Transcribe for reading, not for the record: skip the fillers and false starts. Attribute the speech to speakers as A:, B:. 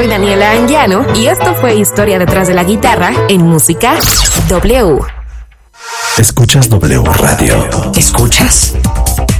A: soy Daniela Anguiano y esto fue Historia detrás de la guitarra en Música W.
B: Escuchas W Radio.
A: ¿Escuchas?